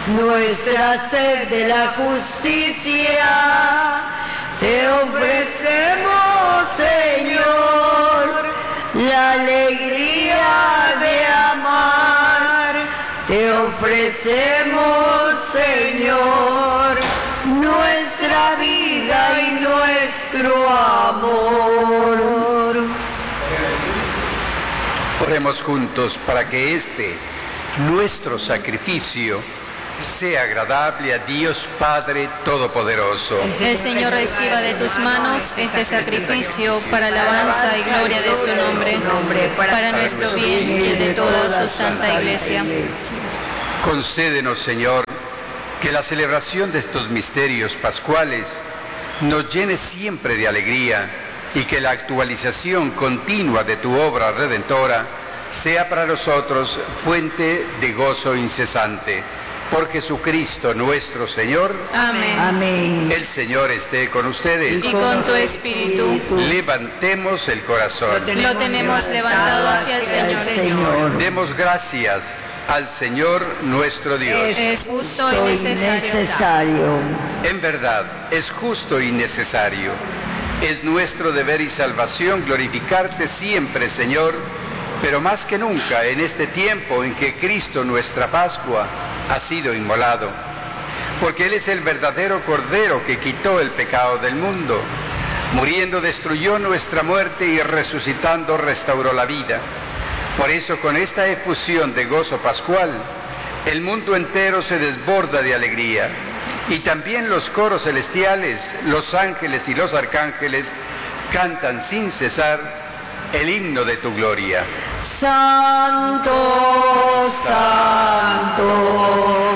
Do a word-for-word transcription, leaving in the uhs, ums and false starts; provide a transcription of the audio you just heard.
nuestra sed de la justicia. Te ofrecemos, Señor, la alegría de amar. Te ofrecemos, Señor, nuestra vida y nuestro amor. Oremos juntos para que este, nuestro sacrificio, sea agradable a Dios Padre Todopoderoso. El Señor reciba de tus manos este sacrificio para alabanza y gloria de su nombre, para nuestro bien y el de toda su santa Iglesia. Concédenos, Señor, que la celebración de estos misterios pascuales nos llene siempre de alegría y que la actualización continua de tu obra redentora sea para nosotros fuente de gozo incesante. Por Jesucristo nuestro Señor. Amén. Amén. El Señor esté con ustedes. Y con tu espíritu. Levantemos el corazón. Lo tenemos levantado hacia el Señor. Señor. Demos gracias al Señor nuestro Dios. Es justo y necesario. necesario. En verdad, es justo y necesario. Es nuestro deber y salvación glorificarte siempre, Señor, pero más que nunca en este tiempo en que Cristo, nuestra Pascua, ha sido inmolado, porque Él es el verdadero Cordero que quitó el pecado del mundo. Muriendo destruyó nuestra muerte y resucitando restauró la vida. Por eso, con esta efusión de gozo pascual, el mundo entero se desborda de alegría, y también los coros celestiales, los ángeles y los arcángeles cantan sin cesar el himno de tu gloria. Santo, santo,